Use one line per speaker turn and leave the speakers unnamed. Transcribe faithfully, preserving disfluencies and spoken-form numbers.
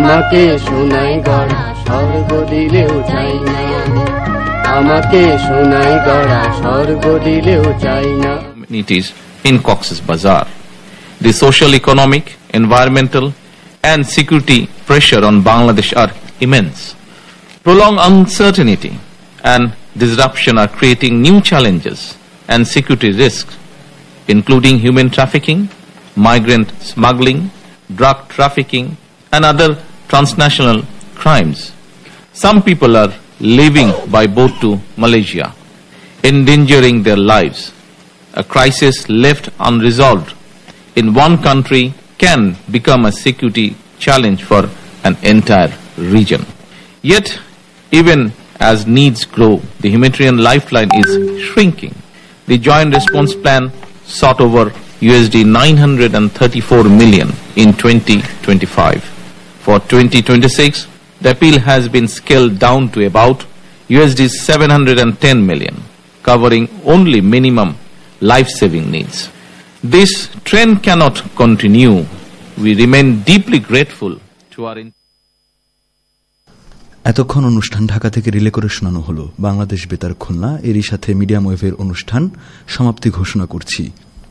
আমাকে সোনায় গড়া স্বর্গ দিলেও চাই না, আমাকে সোনায় গড়া স্বর্গ দিলেও চাই না।
Communities in Cox's Bazar. The social, economic, environmental and security pressure on Bangladesh are immense. Prolonged uncertainty and disruption are creating new challenges and security risks, including human trafficking, migrant smuggling, drug trafficking and other transnational crimes. Some people are leaving by boat to Malaysia, endangering their lives. A crisis left unresolved in one country can become a security challenge for an entire region. Yet, even as needs grow, the humanitarian lifeline is shrinking. The Joint Response Plan sought over U S D nine hundred thirty-four million in twenty twenty-five. For twenty twenty-six, the appeal has been scaled down to about U S D seven hundred ten million, covering only minimum life-saving needs. This trend cannot continue. We remain deeply grateful to our
এতক্ষণ অনুষ্ঠান ঢাকা থেকে relay করে শোনানো হলো বাংলাদেশ বেতার খুলনা। এরই সাথে medium ওয়েভের অনুষ্ঠান সমাপ্তি ঘোষণা করছি।